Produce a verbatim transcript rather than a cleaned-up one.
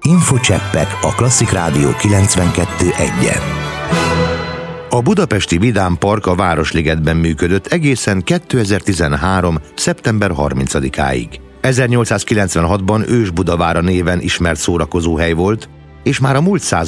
Infocseppek a Klasszik Rádió kilencvenkettő egyen. A budapesti Vidám Park a Városligetben működött egészen kétezer-tizenhárom. szeptember harmincadikáig. ezernyolcszázkilencvenhatban Ős Budavára néven ismert szórakozóhely volt, és már a múlt század